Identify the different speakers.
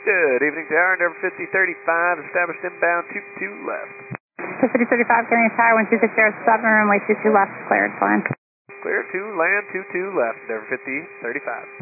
Speaker 1: Good evening, Tower. Endeavor 5035, established inbound 22 left.
Speaker 2: 5035, getting a Tower 12607, runway 22 left, cleared, flying.
Speaker 1: Clear to land 22 left, Endeavor 5035.